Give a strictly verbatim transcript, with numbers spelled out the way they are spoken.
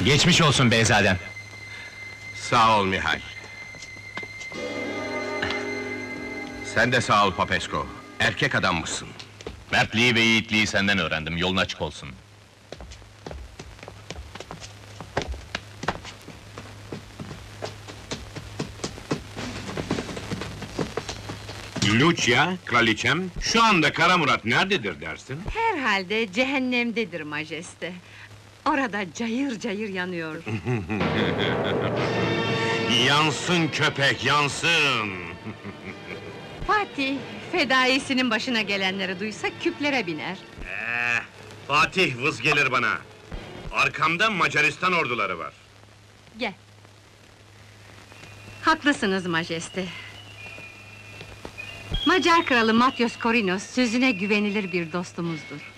Geçmiş olsun beyzadem. Sağ ol Mihal. Sen de sağ ol Popescu. Erkek adammışsın. Mertliği ve yiğitliği senden öğrendim, yolun açık olsun. Lucia, kraliçem, şu anda Kara Murat nerededir dersin? Herhalde cehennemdedir majeste. Orada cayır cayır yanıyor. Yansın köpek, yansın! Fatih, fedaisinin başına gelenleri duysa küplere biner. Ee, Fatih vız gelir bana! Arkamda Macaristan orduları var. Gel. Haklısınız majeste. Macar kralı Matyos Korinos sözüne güvenilir bir dostumuzdur.